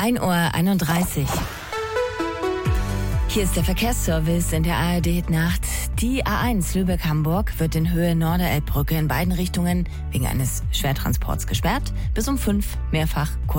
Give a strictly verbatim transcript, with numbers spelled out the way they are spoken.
ein Uhr einunddreißig. Hier ist der Verkehrsservice in der A R D-Nacht. Die A eins Lübeck-Hamburg wird in Höhe Norderelbbrücke in beiden Richtungen wegen eines Schwertransports gesperrt. Bis um fünf mehrfach kurz